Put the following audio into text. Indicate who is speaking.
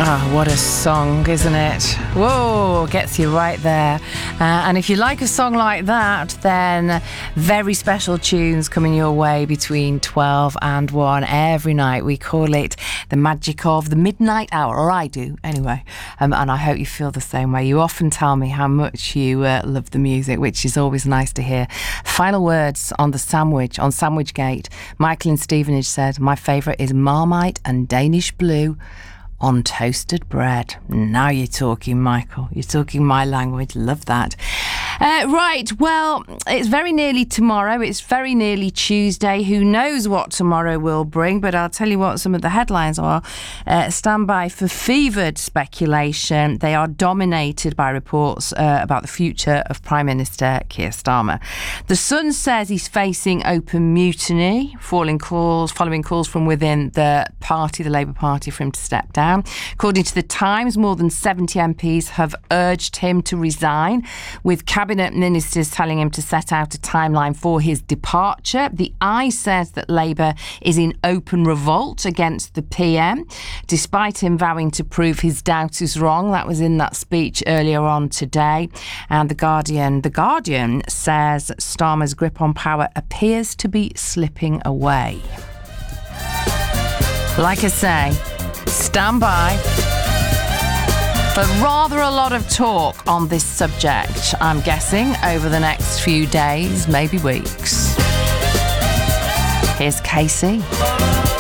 Speaker 1: Oh, what a song, isn't it? Whoa, gets you right there. And if you like a song like that, then very special tunes coming your way between 12 and 1 every night. We call it the magic of the midnight hour, or I do anyway. And I hope you feel the same way. You often tell me how much you love the music, which is always nice to hear. Final words on the sandwich, on Sandwichgate. Michael in Stevenage said, my favourite is Marmite and Danish Blue on toasted bread. Now you're talking, Michael. You're talking my language. Love that. Right, well, it's very nearly tomorrow. It's very nearly Tuesday. Who knows what tomorrow will bring, but I'll tell you what some of the headlines are. Stand by for fevered speculation. They are dominated by reports about the future of Prime Minister Keir Starmer. The Sun says he's facing open mutiny, following calls from within the party, the Labour Party, for him to step down. According to The Times, more than 70 MPs have urged him to resign, with Cabinet ministers telling him to set out a timeline for his departure. The Eye says that Labour is in open revolt against the PM, despite him vowing to prove his doubters wrong. That was in that speech earlier on today. And The Guardian says Starmer's grip on power appears to be slipping away. Like I say, stand by for rather a lot of talk on this subject, I'm guessing, over the next few days, maybe weeks. Here's Casey.